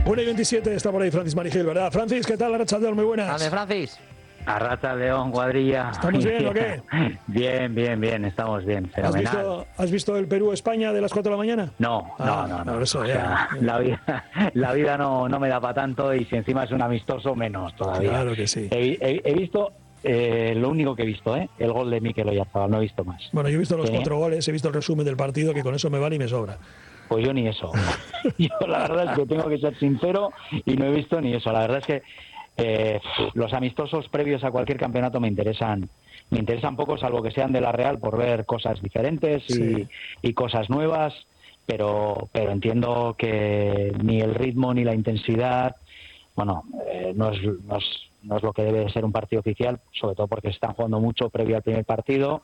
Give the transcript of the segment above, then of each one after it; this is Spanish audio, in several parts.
1:27 está por ahí Francis Marigil, ¿verdad? Francis, ¿qué tal? Arratsaldeon, muy buenas. Dale, Francis. Arratsaldeon, cuadrilla. ¿Estamos bien o qué? Bien, estamos bien, fenomenal. ¿Has visto el Perú-España de las 4 de la mañana? No. Por eso ya. O sea, la vida no me da para tanto, y si encima es un amistoso, menos todavía. Claro que sí. He visto, lo único que he visto, el gol de Mikel Oyarzabal, no he visto más. Bueno, yo he visto los 4 goles, he visto el resumen del partido, que con eso me vale y me sobra. Pues yo ni eso. Yo la verdad es que tengo que ser sincero y no he visto ni eso. La verdad es que los amistosos previos a cualquier campeonato me interesan poco, salvo que sean de la Real, por ver cosas diferentes y cosas nuevas, pero entiendo que ni el ritmo ni la intensidad, no es lo que debe de ser un partido oficial, sobre todo porque se están jugando mucho previo al primer partido,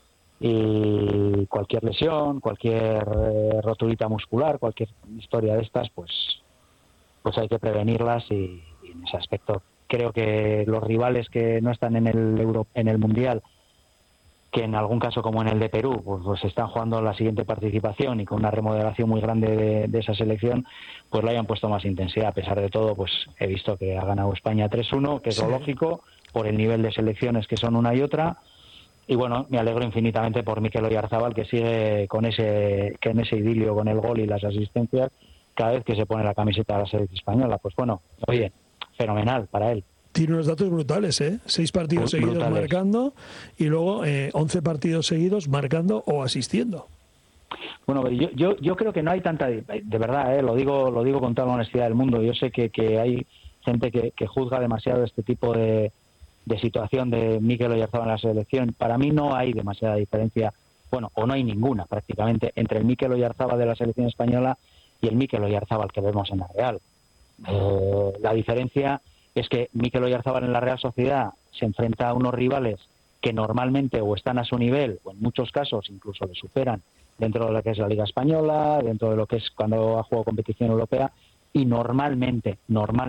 y cualquier lesión, cualquier rotulita muscular, cualquier historia de estas, pues hay que prevenirlas, y en ese aspecto creo que los rivales que no están en el Mundial, que en algún caso como en el de Perú, pues están jugando la siguiente participación, y con una remodelación muy grande de esa selección, pues le hayan puesto más intensidad. A pesar de todo, pues he visto que ha ganado España 3-1, que es lo lógico por el nivel de selecciones que son una y otra. Y bueno, me alegro infinitamente por Mikel Oyarzabal, que sigue con ese idilio con el gol y las asistencias cada vez que se pone la camiseta de la selección española. Pues bueno, oye, fenomenal para él. Tiene unos datos brutales, 6 partidos seguidos marcando, y luego 11 partidos seguidos marcando o asistiendo. Bueno, yo creo que no hay tanta, de verdad, lo digo con toda la honestidad del mundo. Yo sé que hay gente que juzga demasiado este tipo de situación de Mikel Oyarzabal en la selección. Para mí no hay demasiada diferencia, o no hay ninguna prácticamente, entre el Mikel Oyarzabal de la selección española y el Mikel Oyarzabal que vemos en la Real. La diferencia es que Mikel Oyarzabal en la Real Sociedad se enfrenta a unos rivales que normalmente o están a su nivel, o en muchos casos incluso le superan dentro de lo que es la Liga Española, dentro de lo que es cuando ha jugado competición europea, y normalmente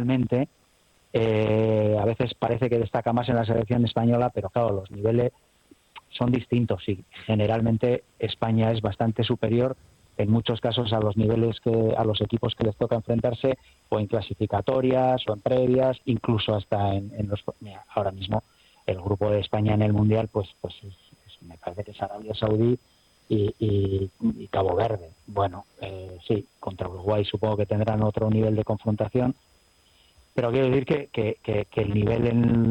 a veces parece que destaca más en la selección española, pero claro, los niveles son distintos, y generalmente España es bastante superior en muchos casos a los niveles a los equipos que les toca enfrentarse, o en clasificatorias o en previas, incluso hasta en los. Mira, ahora mismo el grupo de España en el Mundial, pues me parece que es Arabia Saudí y Cabo Verde. Bueno, sí, contra Uruguay supongo que tendrán otro nivel de confrontación, pero quiero decir que el nivel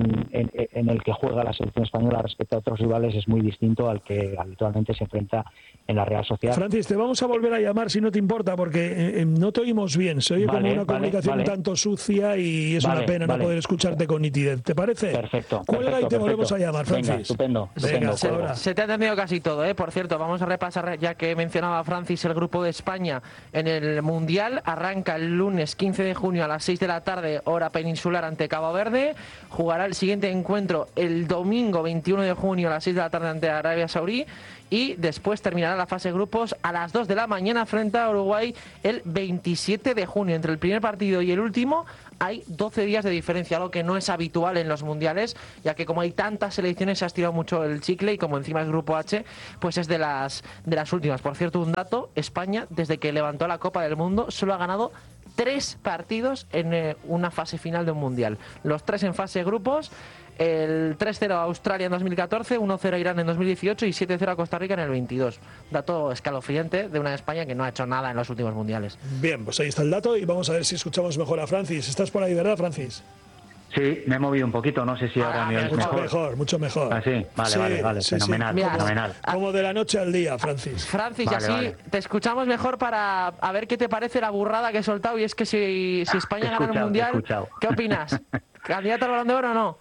en el que juega la selección española respecto a otros rivales es muy distinto al que habitualmente se enfrenta en la Real Sociedad. Francis, te vamos a volver a llamar si no te importa, porque no te oímos bien. Se oye como una comunicación un tanto sucia, y es una pena no poder escucharte con nitidez. ¿Te parece? Perfecto. Cuelga y te volvemos a llamar, Francis. Venga, estupendo. Se te ha entendido casi todo, ¿eh? Por cierto, vamos a repasar, ya que mencionaba Francis, el grupo de España en el Mundial. Arranca el lunes 15 de junio a las 6 de la tarde, hora peninsular, ante Cabo Verde. Jugará el siguiente encuentro el domingo 21 de junio a las 6 de la tarde ante Arabia Saudí, y después terminará la fase de grupos a las 2 de la mañana frente a Uruguay el 27 de junio. Entre el primer partido y el último hay 12 días de diferencia, algo que no es habitual en los mundiales, ya que como hay tantas selecciones se ha estirado mucho el chicle, y como encima es grupo H, pues es de las últimas. Por cierto, un dato: España, desde que levantó la Copa del Mundo, solo ha ganado 3 partidos en una fase final de un mundial. Los 3 en fase de grupos: el 3-0 a Australia en 2014, 1-0 a Irán en 2018 y 7-0 a Costa Rica en el 22. Dato escalofriante de una España que no ha hecho nada en los últimos mundiales. Bien, pues ahí está el dato, y vamos a ver si escuchamos mejor a Francis. ¿Estás por ahí, verdad, Francis? Sí, me he movido un poquito, no sé si ahora me oís mejor. Mucho mejor. ¿Ah, sí? Vale, sí, fenomenal, sí. Fenomenal. Como de la noche al día, Francis. Francis, así te escuchamos mejor para a ver qué te parece la burrada que he soltado, y es que si España gana el Mundial, ¿qué opinas? ¿Candidato al Balón de Oro o no?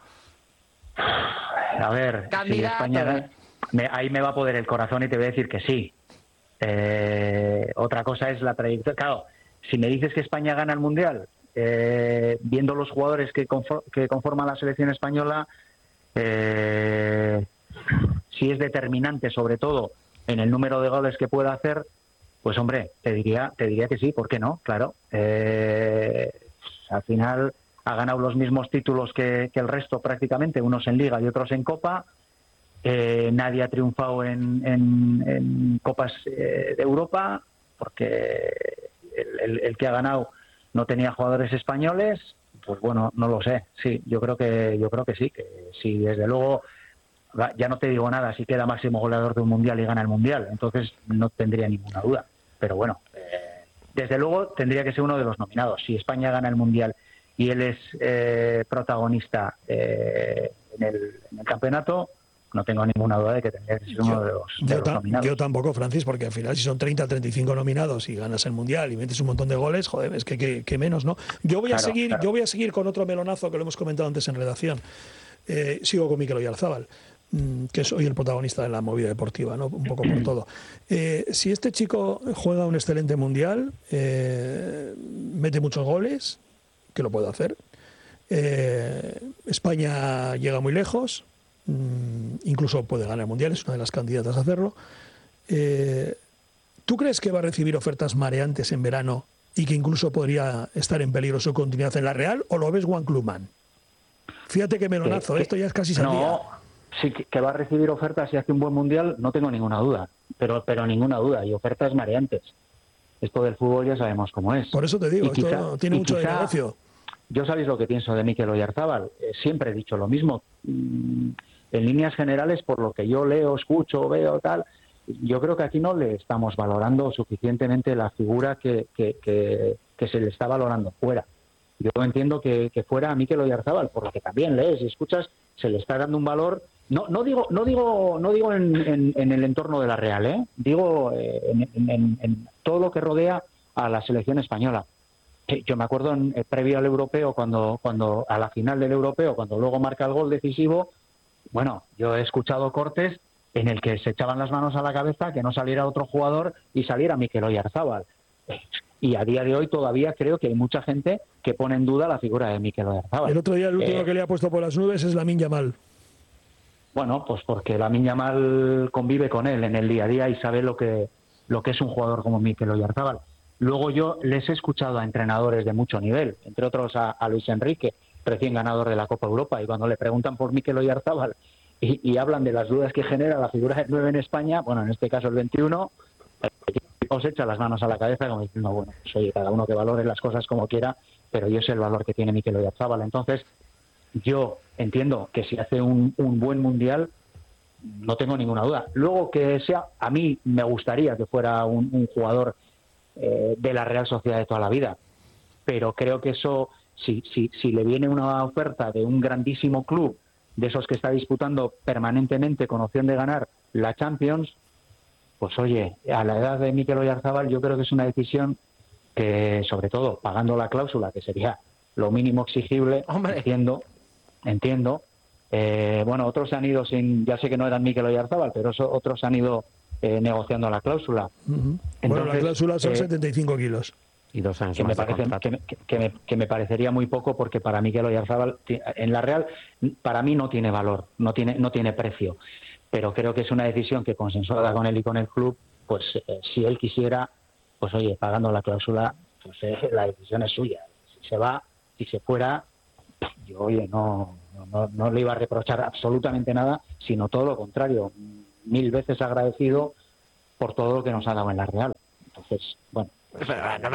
A ver, si España ahí me va a poder el corazón y te voy a decir que sí. Otra cosa es la trayectoria. Claro, si me dices que España gana el Mundial, viendo los jugadores que conforman la selección española, si es determinante sobre todo en el número de goles que pueda hacer, pues hombre, te diría que sí, ¿por qué no? Claro, al final ha ganado los mismos títulos que el resto prácticamente, unos en Liga y otros en Copa. Nadie ha triunfado en Copas de Europa, porque el que ha ganado no tenía jugadores españoles, pues bueno, no lo sé. Sí, yo creo que sí, que sí, desde luego, ya no te digo nada, si queda máximo goleador de un mundial y gana el mundial, entonces no tendría ninguna duda. Pero bueno, desde luego tendría que ser uno de los nominados. Si España gana el mundial y él es protagonista en el campeonato, no tengo ninguna duda de que tendría que ser uno de los nominados. Yo tampoco, Francis, porque al final si son 30, 35 nominados y ganas el mundial y metes un montón de goles, joder, es que menos, ¿no? Yo voy a seguir con otro melonazo que lo hemos comentado antes en redacción. Sigo con Mikel Oyarzabal, que es hoy el protagonista de la movida deportiva, ¿no? Un poco por todo. Si este chico juega un excelente mundial, mete muchos goles, que lo puede hacer. España llega muy lejos, incluso puede ganar el mundial, es una de las candidatas a hacerlo. ¿Tú crees que va a recibir ofertas mareantes en verano y que incluso podría estar en peligro su continuidad en la Real, o lo ves One Club Man? Fíjate que melonazo, esto ya es casi sandía. No, sí que va a recibir ofertas y hace un buen mundial, no tengo ninguna duda, pero ninguna duda, y ofertas mareantes. Esto del fútbol ya sabemos cómo es. Por eso te digo, esto tiene mucho de negocio. Yo sabéis lo que pienso de Mikel Oyarzabal, siempre he dicho lo mismo. En líneas generales, por lo que yo leo, escucho, veo, tal, yo creo que aquí no le estamos valorando suficientemente la figura que se le está valorando fuera. Yo entiendo que fuera a Mikel Oyarzabal, por lo que también lees y escuchas, se le está dando un valor. No digo en el entorno de la Real, digo en todo lo que rodea a la selección española. Yo me acuerdo previo al europeo, cuando a la final del europeo, cuando luego marca el gol decisivo, bueno, yo he escuchado cortes en el que se echaban las manos a la cabeza que no saliera otro jugador y saliera Mikel Oyarzabal. Y a día de hoy todavía creo que hay mucha gente que pone en duda la figura de Mikel Oyarzabal. El otro día el último que le ha puesto por las nubes es Lamine Yamal. Bueno, pues porque Lamine Yamal convive con él en el día a día y sabe lo que es un jugador como Mikel Oyarzabal. Luego yo les he escuchado a entrenadores de mucho nivel, entre otros a Luis Enrique, recién ganador de la Copa Europa, y cuando le preguntan por Mikel Oyarzabal y hablan de las dudas que genera la figura del 9 en España, bueno, en este caso el 21, os echa las manos a la cabeza como diciendo, bueno, pues oye, cada uno que valore las cosas como quiera, pero yo sé el valor que tiene Mikel Oyarzabal. Entonces, yo entiendo que si hace un buen mundial, no tengo ninguna duda. Luego que sea, a mí me gustaría que fuera un jugador de la Real Sociedad de toda la vida, pero creo que eso, si le viene una oferta de un grandísimo club, de esos que está disputando permanentemente con opción de ganar la Champions, pues oye, a la edad de Mikel Oyarzabal yo creo que es una decisión que, sobre todo pagando la cláusula, que sería lo mínimo exigible, entiendo. Bueno, otros han ido ya sé que no eran Mikel Oyarzabal, pero otros han ido negociando la cláusula. Uh-huh. Entonces, bueno, la cláusula son 75 kilos. Y 2 años más de contrato. Que me parecería muy poco, porque para Mikel Oyarzabal en la Real, para mí no tiene valor, no tiene precio. Pero creo que es una decisión que, consensuada con él y con el club, pues si él quisiera, pues oye, pagando la cláusula, pues la decisión es suya. Si se va, si se fuera, yo oye, no le iba a reprochar absolutamente nada, sino todo lo contrario, 1000 veces agradecido por todo lo que nos ha dado en la Real. Entonces, bueno. Pues,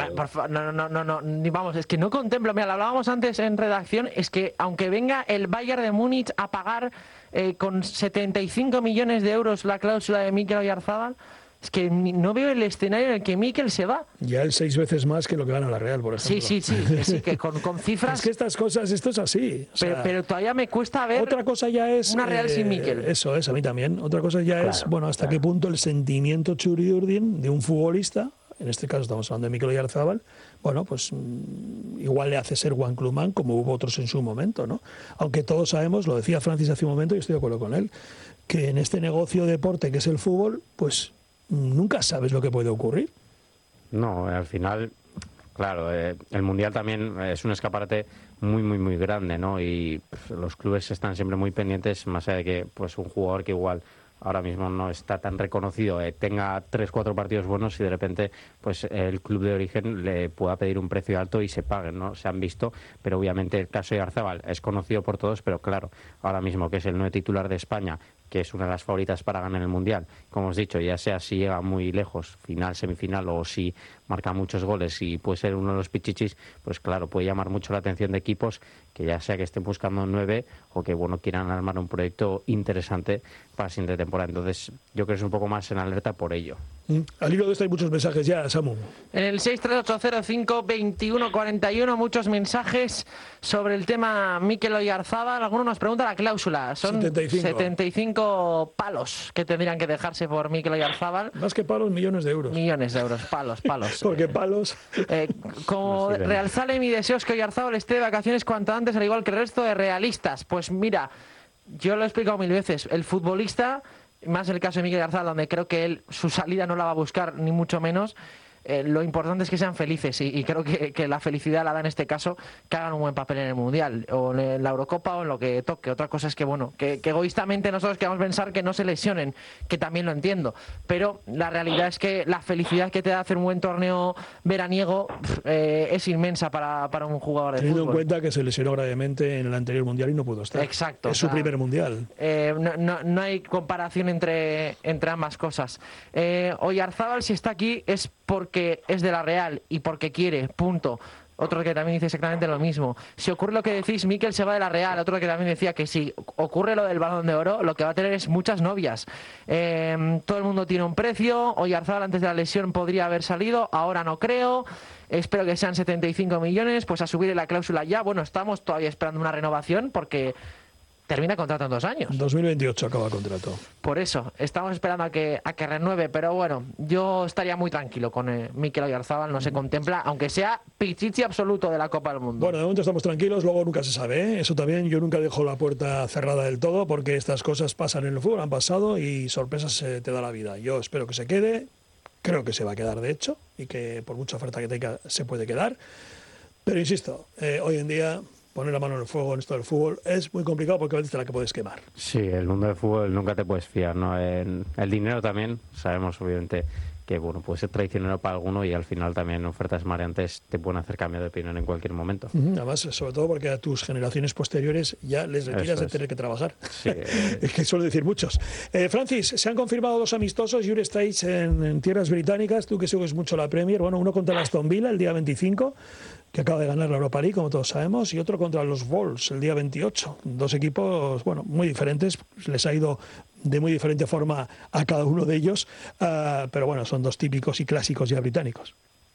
Vamos, es que no contemplo, mira, lo hablábamos antes en redacción, es que aunque venga el Bayern de Múnich a pagar con 75 millones de euros la cláusula de Mikel Oyarzabal, es que no veo el escenario en el que Mikel se va. Ya el 6 veces más que lo que gana la Real, por ejemplo. Sí, que con cifras... Es que estas cosas, esto es así. O sea, pero todavía me cuesta ver otra cosa ya es, una Real sin Mikel. Eso es, a mí también. Otra cosa ya es, bueno, hasta qué punto el sentimiento churiurdin de un futbolista, en este caso estamos hablando de Mikel Oyarzabal, bueno, pues igual le hace ser One Club Man, como hubo otros en su momento, ¿no? Aunque todos sabemos, lo decía Francis hace un momento y estoy de acuerdo con él, que en este negocio deporte que es el fútbol, pues nunca sabes lo que puede ocurrir. No, al final, claro, el Mundial también es un escaparate muy, muy, muy grande, ¿no? Y los clubes están siempre muy pendientes, más allá de que pues un jugador que igual ahora mismo no está tan reconocido, tenga 3-4 partidos buenos y de repente pues el club de origen le pueda pedir un precio alto y se paguen, ¿no? Se han visto, pero obviamente el caso de Oyarzabal es conocido por todos, pero claro, ahora mismo que es el 9 titular de España, que es una de las favoritas para ganar el Mundial. Como os he dicho, ya sea si llega muy lejos, final, semifinal, o si marca muchos goles y puede ser uno de los pichichis, pues claro, puede llamar mucho la atención de equipos que ya sea que estén buscando 9 o que quieran armar un proyecto interesante para la siguiente temporada. Entonces, yo creo que es un poco más en alerta por ello. Al hilo de esto hay muchos mensajes ya, Samu. En el 638052141 muchos mensajes sobre el tema Mikel Oyarzábal. Algunos nos preguntan la cláusula. Son 75 palos que tendrían que dejarse por Mikel Oyarzábal. Más que palos, millones de euros. Millones de euros, palos. Porque palos... Como Real sale, mi deseo es que Oyarzábal esté de vacaciones cuanto antes, al igual que el resto de realistas. Pues mira, yo lo he explicado 1000 veces. El futbolista, más en el caso de Mikel Oyarzábal, donde creo que él su salida no la va a buscar, ni mucho menos, lo importante es que sean felices y creo que la felicidad la da en este caso que hagan un buen papel en el Mundial o en la Eurocopa o en lo que toque. Otra cosa es que que egoístamente nosotros queramos pensar que no se lesionen, que también lo entiendo, pero la realidad es que la felicidad que te da hacer un buen torneo veraniego es inmensa para un jugador de Teniendo fútbol. en cuenta que se lesionó gravemente en el anterior Mundial y no pudo estar. Exacto. Es su primer Mundial. No hay comparación entre ambas cosas. Oyarzábal, si está aquí, es porque es de la Real y porque quiere, punto. Otro que también dice exactamente lo mismo. Si ocurre lo que decís, Mikel se va de la Real. Otro que también decía que si ocurre lo del Balón de Oro, lo que va a tener es muchas novias. Todo el mundo tiene un precio. Oyarzábal antes de la lesión podría haber salido, ahora no creo. Espero que sean 75 millones, pues a subir la cláusula ya. Bueno, estamos todavía esperando una renovación porque termina contrato en 2 años. 2028 acaba el contrato. Por eso, estamos esperando a que renueve, pero bueno, yo estaría muy tranquilo con Mikel Oyarzábal, no se contempla, aunque sea pichichi absoluto de la Copa del Mundo. Bueno, de momento estamos tranquilos, luego nunca se sabe, ¿eh? Eso también, yo nunca dejo la puerta cerrada del todo, porque estas cosas pasan en el fútbol, han pasado y sorpresas te da la vida. Yo espero que se quede, creo que se va a quedar de hecho, y que por mucha oferta que tenga se puede quedar, pero insisto, hoy en día poner la mano en el fuego en esto del fútbol es muy complicado porque a veces te la que puedes quemar. Sí, el mundo del fútbol nunca te puedes fiar, ¿no? El dinero también, sabemos obviamente que puede ser traicionero para alguno y al final también ofertas mareantes te pueden hacer cambiar de opinión en cualquier momento. Además, sobre todo porque a tus generaciones posteriores ya les retiras de tener que trabajar. Sí, es que suele decir muchos. Francis, se han confirmado 2 amistosos, Jure States en tierras británicas, tú que sigues mucho la Premier, bueno, uno contra el Aston Villa el día 25, que acaba de ganar la Europa League, como todos sabemos, y otro contra los Wolves el día 28. 2 equipos, bueno, muy diferentes, les ha ido de muy diferente forma a cada uno de ellos, pero bueno, son 2 típicos y clásicos ya británicos.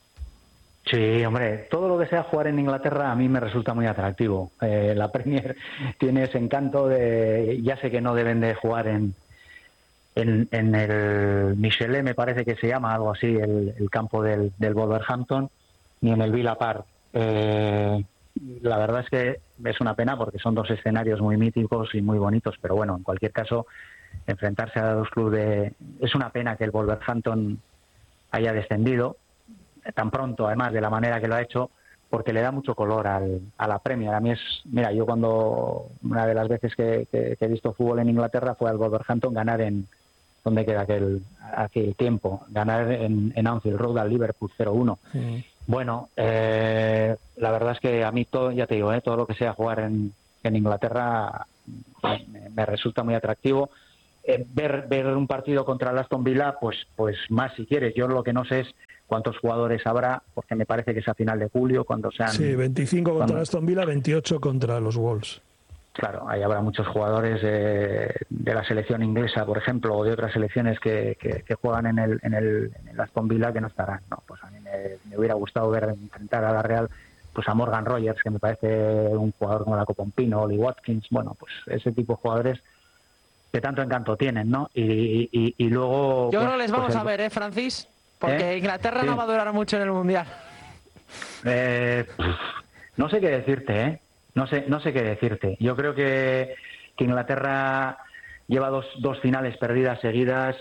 Sí, hombre, todo lo que sea jugar en Inglaterra a mí me resulta muy atractivo. La Premier tiene ese encanto de, ya sé que no deben de jugar en el Michelet, me parece que se llama algo así, el campo del Wolverhampton, ni en el Villa Park. La verdad es que es una pena porque son 2 escenarios muy míticos y muy bonitos, pero bueno, en cualquier caso, enfrentarse a 2 clubes es una pena que el Wolverhampton haya descendido tan pronto, además de la manera que lo ha hecho, porque le da mucho color a la Premier. A mí mira, yo cuando una de las veces que he visto fútbol en Inglaterra fue al Wolverhampton ganar ¿dónde queda aquel tiempo? Ganar en Anfield Road al Liverpool 0-1. Sí. Bueno, la verdad es que a mí todo, ya te digo, todo lo que sea jugar en Inglaterra me resulta muy atractivo. Ver un partido contra el Aston Villa, pues más si quieres. Yo lo que no sé es cuántos jugadores habrá, porque me parece que es a final de julio, cuando sean... Sí, 25 contra el Aston Villa, 28 contra los Wolves. Claro, ahí habrá muchos jugadores de la selección inglesa, por ejemplo, o de otras selecciones que juegan en el Aston Villa que no estarán. No, pues a mí me hubiera gustado ver enfrentar a la Real pues a Morgan Rogers, que me parece un jugador como la Copompino, Oli Watkins, bueno, pues ese tipo de jugadores que tanto encanto tienen, ¿no? Y luego... Yo creo que les vamos a ver, Francis, porque Inglaterra no va a durar mucho en el Mundial. No sé qué decirte, No sé qué decirte. Yo creo que Inglaterra lleva dos finales perdidas seguidas,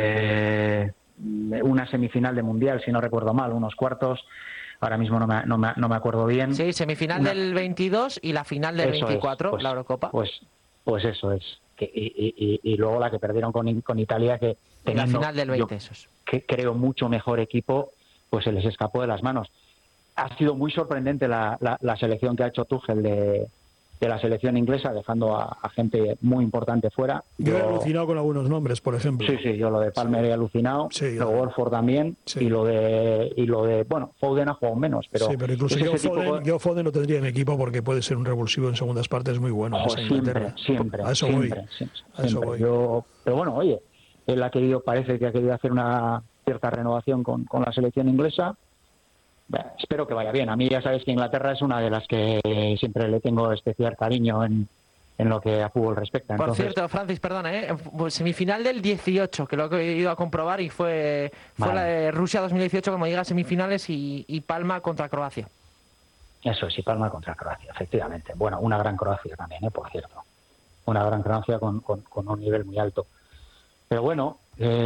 una semifinal de Mundial, si no recuerdo mal, unos cuartos. Ahora mismo no me acuerdo bien. Sí, semifinal del 22 y la final del 24, pues, la Eurocopa. Pues eso es. Y luego la que perdieron con Italia, que teniendo, la final del 20, eso es. Que creo mucho mejor equipo, pues se les escapó de las manos. Ha sido muy sorprendente la selección que ha hecho Tuchel de la selección inglesa, dejando a gente muy importante fuera. Yo he alucinado con algunos nombres, por ejemplo. Sí, yo lo de Palmer he alucinado, luego Wolford también, y lo de bueno, Foden ha jugado menos, pero... Sí, pero incluso yo Foden lo tendría en mi equipo porque puede ser un revulsivo en segundas partes muy bueno. Siempre. A eso voy. Pero bueno, oye, él parece que ha querido hacer una cierta renovación con la selección inglesa. Bueno, espero que vaya bien. A mí ya sabes que Inglaterra es una de las que siempre le tengo especial cariño en lo que a fútbol respecta. Por cierto, Francis, perdona, semifinal del 18, que lo he ido a comprobar, y fue la de Rusia 2018, como llega a semifinales, y Palma contra Croacia. Eso es, y Palma contra Croacia, efectivamente. Bueno, una gran Croacia también, por cierto. Una gran Croacia con un nivel muy alto. Pero bueno,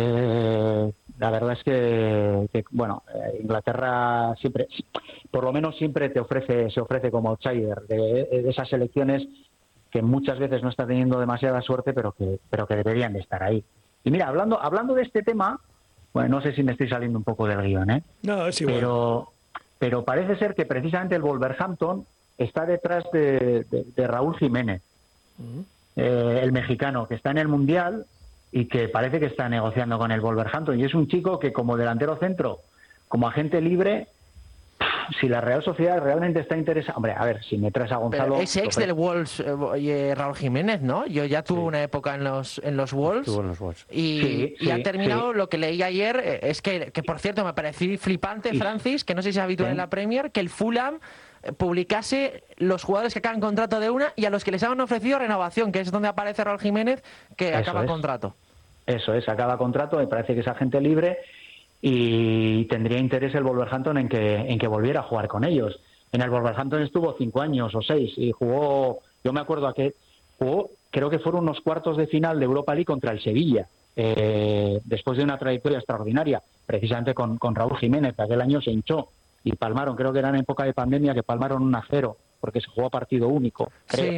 la verdad es que Inglaterra siempre, por lo menos siempre se ofrece como outsider de esas selecciones que muchas veces no está teniendo demasiada suerte, pero que deberían de estar ahí. Y mira, hablando de este tema, bueno, no sé si me estoy saliendo un poco del guión, No, es igual. Pero parece ser que precisamente el Wolverhampton está detrás de Raúl Jiménez, el mexicano, que está en el Mundial y que parece que está negociando con el Wolverhampton. Y es un chico que, como delantero centro, como agente libre, si la Real Sociedad realmente está interesada... Hombre, a ver, si me traes a Gonzalo... Pero es ex del Wolves, Raúl Jiménez, ¿no? Yo ya tuve una época en los Wolves. Estuvo en los Wolves. Y ha terminado, lo que leí ayer, es que por cierto, me pareció flipante, Francis, que no sé si es habitual en la Premier, que el Fulham publicase los jugadores que acaban contrato de una y a los que les han ofrecido renovación, que es donde aparece Raúl Jiménez, que acaba contrato. Eso es, acaba contrato, me parece que es agente libre y tendría interés el Wolverhampton en que volviera a jugar con ellos. En el Wolverhampton estuvo 5 años o 6 y jugó, yo me acuerdo que jugó, creo que fueron unos cuartos de final de Europa League contra el Sevilla, después de una trayectoria extraordinaria, precisamente con Raúl Jiménez, que aquel año se hinchó y palmaron, creo que era en época de pandemia, que palmaron 1-0 porque se jugó a partido único,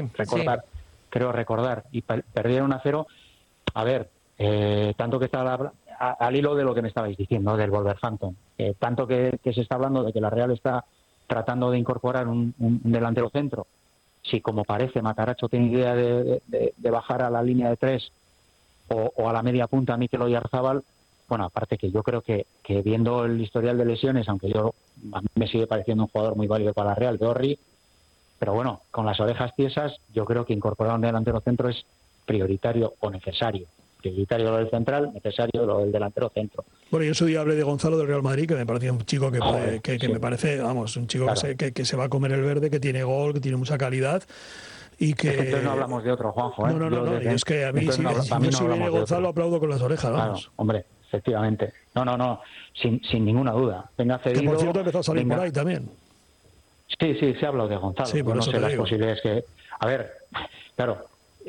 creo recordar, y perdieron 1-0. A ver, tanto que está al hilo de lo que me estabais diciendo del Wolverhampton, tanto que se está hablando de que la Real está tratando de incorporar un delantero centro. Si, como parece, Mataracho tiene idea de bajar a la línea de 3 o a la media punta a Mikel Oyarzabal, bueno, aparte que yo creo que viendo el historial de lesiones, aunque a mí me sigue pareciendo un jugador muy válido para la Real, Dorri, pero bueno, con las orejas tiesas, yo creo que incorporar un delantero centro es prioritario o necesario. Prioritario lo del central, necesario lo del delantero centro. Bueno, yo en su día hablé de Gonzalo del Real Madrid, que me parecía un chico que me parece, vamos, un chico claro, que se va a comer el verde, que tiene gol, que tiene mucha calidad. Y que... Entonces no hablamos de otro, Juanjo. No, y es que a mí, si viene Gonzalo, aplaudo con las orejas, vamos. Claro, hombre, efectivamente. No, sin ninguna duda. Venga cedido. Que por cierto empezó a salir por ahí también. Sí, se ha hablado de Gonzalo. Sí, por eso no sé las posibilidades que... A ver, claro,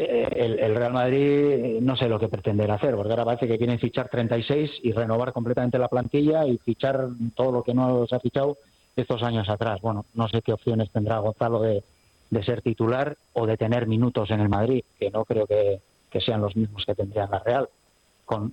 el Real Madrid no sé lo que pretenderá hacer, porque ahora parece que quieren fichar 36 y renovar completamente la plantilla y fichar todo lo que no se ha fichado estos años atrás. Bueno, no sé qué opciones tendrá Gonzalo de ser titular o de tener minutos en el Madrid, que no creo que sean los mismos que tendría la Real, con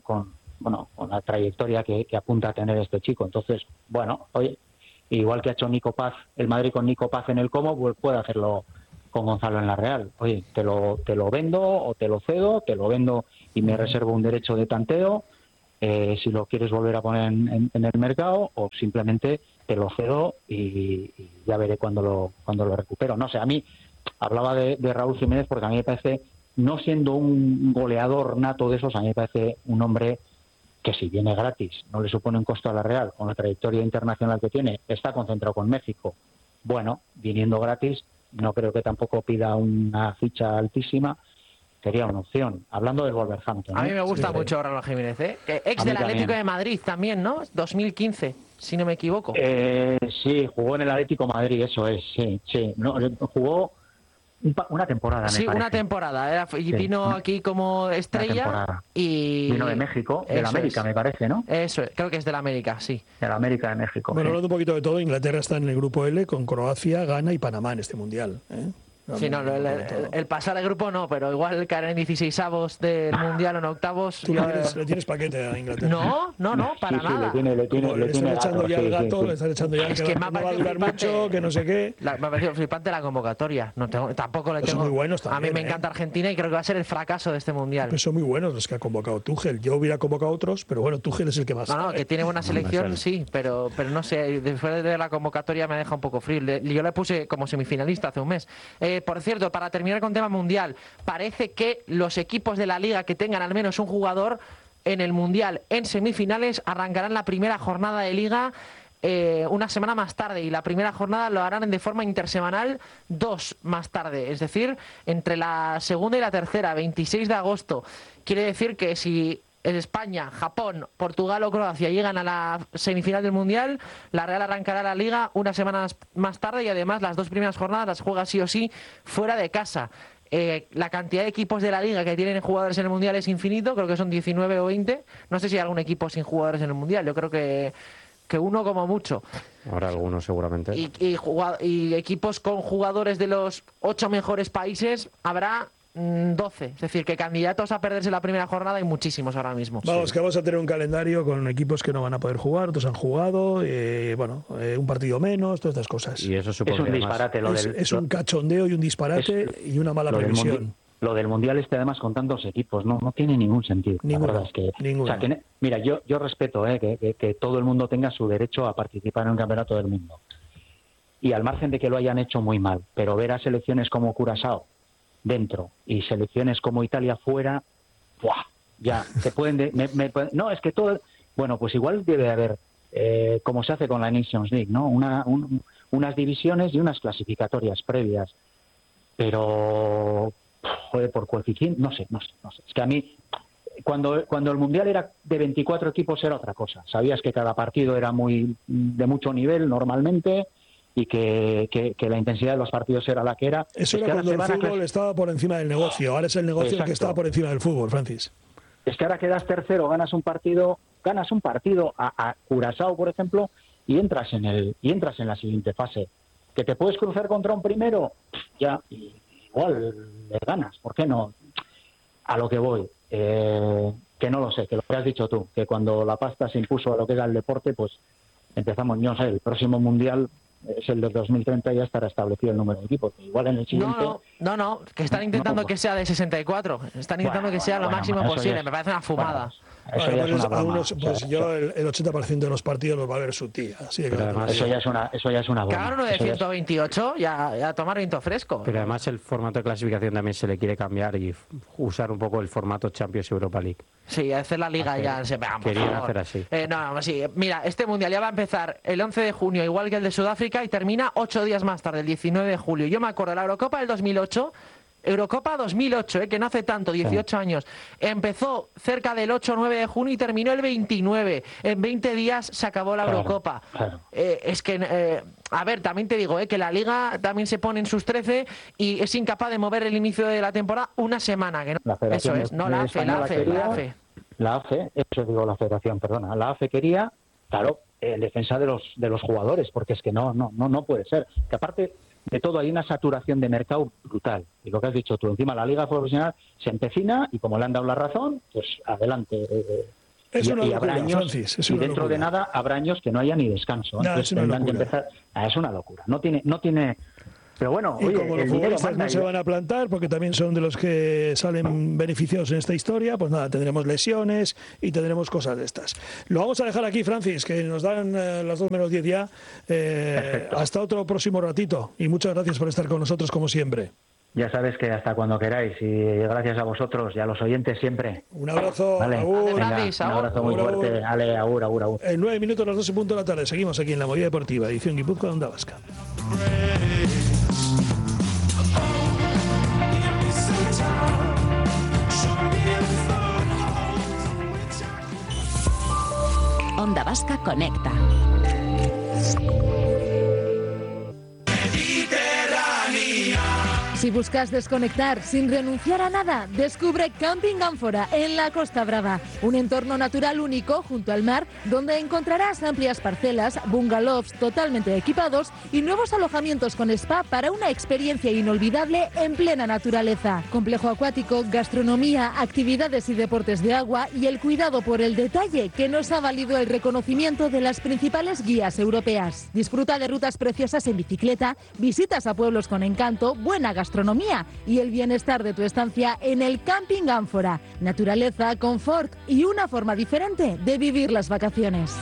la trayectoria que apunta a tener este chico. Entonces, bueno, oye, igual que ha hecho Nico Paz, el Madrid con Nico Paz en el Como, pues puede hacerlo con Gonzalo en la Real. Oye, te lo vendo o te lo cedo, te lo vendo y me reservo un derecho de tanteo, si lo quieres volver a poner en el mercado, o simplemente te lo cedo y ya veré cuando lo recupero. No sé, a mí hablaba de Raúl Jiménez porque a mí me parece, no siendo un goleador nato de esos, a mí me parece un hombre que, si viene gratis, no le supone un costo a la Real, con la trayectoria internacional que tiene, está concentrado con México. Bueno, viniendo gratis, no creo que tampoco pida una ficha altísima, sería una opción. Hablando del Wolverhampton. A mí me gusta mucho Raúl Jiménez, ex del Atlético de Madrid también, ¿no? 2015, si no me equivoco. Sí, jugó en el Atlético de Madrid, eso es, sí. No, jugó una temporada, sí, una temporada. Vino aquí como estrella y vino de México, de la América, me parece, ¿no? Eso, creo que es de la América, sí. De la América de México. Bueno, hablando un poquito de todo, Inglaterra está en el grupo L con Croacia, Ghana y Panamá en este mundial. Sí, no, el pasar de grupo no, pero igual caer en 16avos del Mundial o en octavos... Tú le tienes paquete a Inglaterra. No, para nada. Le están echando ya el gato, le están echando ya es que que no va a durar mucho, que no sé qué. Me ha parecido flipante la convocatoria. Tampoco le tengo... Son muy buenos también, a mí me encanta Argentina y creo que va a ser el fracaso de este Mundial. Pues son muy buenos los que ha convocado Tuchel. Yo hubiera convocado otros, pero bueno, Tuchel es el que más sabe. Que tiene buena selección, sí, pero no sé, después de la convocatoria me deja un poco frío. Yo le puse como semifinalista hace un mes. Por cierto, para terminar con tema mundial, parece que los equipos de la liga que tengan al menos un jugador en el mundial en semifinales arrancarán la primera jornada de liga una semana más tarde, y la primera jornada lo harán de forma intersemanal 2 más tarde, es decir, entre la segunda y la tercera, 26 de agosto. Quiere decir que si España, Japón, Portugal o Croacia llegan a la semifinal del Mundial, la Real arrancará la Liga una semana más tarde, y además las 2 primeras jornadas las juega sí o sí fuera de casa. La cantidad de equipos de la Liga que tienen jugadores en el Mundial es infinito, creo que son 19 o 20. No sé si hay algún equipo sin jugadores en el Mundial, yo creo que uno como mucho. Ahora algunos seguramente. Y equipos con jugadores de los 8 mejores países habrá 12, es decir, que candidatos a perderse la primera jornada hay muchísimos ahora mismo. Vamos, que vamos a tener un calendario con equipos que no van a poder jugar, otros han jugado, un partido menos, todas estas cosas. Y eso es un disparate. Es un cachondeo y un disparate y una mala previsión. Lo del Mundial además con tantos equipos no tiene ningún sentido. Ninguno, la verdad es que, ninguno. O sea, mira, yo respeto que todo el mundo tenga su derecho a participar en un campeonato del mundo. Y al margen de que lo hayan hecho muy mal, pero ver a selecciones como Curazao dentro y selecciones como Italia fuera, ¡buah! Ya, te pueden... no, es que todo... Bueno, pues igual debe haber, como se hace con la Nations League, ¿no? Unas divisiones y unas clasificatorias previas. Pero, joder, por coeficiente, no sé. Es que a mí, cuando el Mundial era de 24 equipos era otra cosa. Sabías que cada partido era de mucho nivel normalmente, y que la intensidad de los partidos era la que era. Eso era cuando el fútbol estaba por encima del negocio. Ahora es el negocio el que está por encima del fútbol, Francis. Es que ahora quedas tercero, ganas un partido a Curazao, por ejemplo, y entras en la siguiente fase. Que te puedes cruzar contra un primero, ya, igual le ganas. ¿Por qué no? A lo que voy, que no lo sé, que lo que has dicho tú, que cuando la pasta se impuso a lo que era el deporte, pues empezamos, no sé, el próximo Mundial es el de 2030, ya estará establecido el número de equipos. Igual en el siguiente... No, que están intentando que sea de 64. Están intentando que sea lo máximo posible. Me parece una fumada. Yo el 80% de los partidos los va a ver su tía. Así que además, eso ya es una broma. Cada uno de 128 ya a tomar viento fresco. Pero además el formato de clasificación también se le quiere cambiar y usar un poco el formato Champions Europa League. Sí, hacer la liga ya. Querían hacer así. Sí. Mira, este Mundial ya va a empezar el 11 de junio, igual que el de Sudáfrica, y termina 8 días más tarde, el 19 de julio. Yo me acuerdo de la Eurocopa del 2008... Eurocopa 2008, que no hace tanto, 18 años. Empezó cerca del 8 o 9 de junio y terminó el 29. En 20 días se acabó la Eurocopa. Claro. Es que, a ver, también te digo, que la Liga también se pone en sus 13 y es incapaz de mover el inicio de la temporada una semana. Que no. Eso es, no la AFE, la AFE. La AFE, eso digo la Federación, perdona. La AFE quería, claro, defensa de los jugadores, porque es que no puede ser. Que aparte de todo hay una saturación de mercado brutal. Y lo que has dicho tú, encima la liga profesional se empecina y como le han dado la razón, pues adelante. Es una locura, habrá años, Francis, es y una dentro locura. de nada habrá años que no haya ni descanso. No, Entonces, es una locura. Que empezar, es una locura. No tiene. Pero bueno, y oye, como los futbolistas no se van a plantar, porque también son de los que salen beneficiados en esta historia, pues nada, tendremos lesiones y tendremos cosas de estas. Lo vamos a dejar aquí, Francis, que nos dan las 2 menos 10 ya. Hasta otro próximo ratito. Y muchas gracias por estar con nosotros, como siempre. Ya sabes que hasta cuando queráis, y gracias a vosotros y a los oyentes siempre. Un abrazo, vale. Agur. Venga, un abrazo muy fuerte. Ale, agur. En 9 minutos, las 12:00 de la tarde. Seguimos aquí en La Movida Deportiva, edición Guipúzcoa de Onda Vasca. Onda Vasca Conecta. Si buscas desconectar sin renunciar a nada, descubre Camping Ánfora en la Costa Brava, un entorno natural único junto al mar donde encontrarás amplias parcelas, bungalows totalmente equipados y nuevos alojamientos con spa para una experiencia inolvidable en plena naturaleza. Complejo acuático, gastronomía, actividades y deportes de agua y el cuidado por el detalle que nos ha valido el reconocimiento de las principales guías europeas. Disfruta de rutas preciosas en bicicleta, visitas a pueblos con encanto, buena gastronomía y el bienestar de tu estancia en el Camping Ánfora. Naturaleza, confort y una forma diferente de vivir las vacaciones.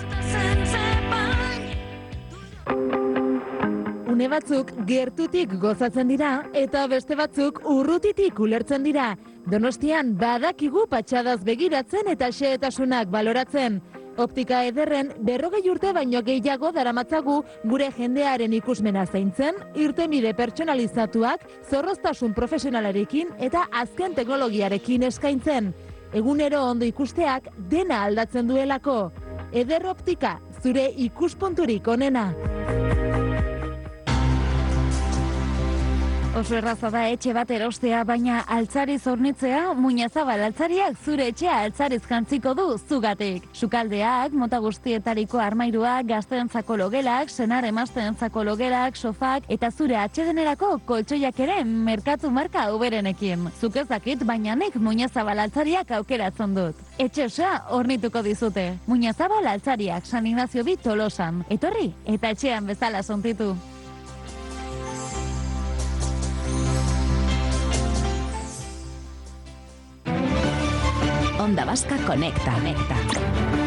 Une batzuk gertutik gozatzen dira eta beste batzuk urrutitik ulertzen dira. Donostian badakigu patxadaz begiratzen eta xehetasunak baloratzen. Optika Ederren 40 urte baino gehiago daramatzagu gure jendearen ikusmena zaintzen, irtenbide pertsonalizatuak, zorroztasun profesionalarekin eta azken teknologiarekin eskaintzen. Egunero ondo ikusteak dena aldatzen duelako. Eder Optika, zure ikuspunturik onena. Oso erraza da etxe bat erostea, baina altzariz hornitzea, Muñazabal altzariak zure etxea altzariz jantziko du zugatik. Sukaldeak, mota guztietariko armairuak, gazteentzako logelak, senar emazteentzako logelak, sofak eta zure atsedenerako koltsoiak ere merkatu marka uberenekin. Zuk ez dakit, baina nik Muñazabal altzariak aukeratzen dut. Etxe osoa hornituko dizute. Muñazabal altzariak, San Ignacio bi Tolosan. Etorri eta etxean bezala sontitu. Onda Vasca Conecta.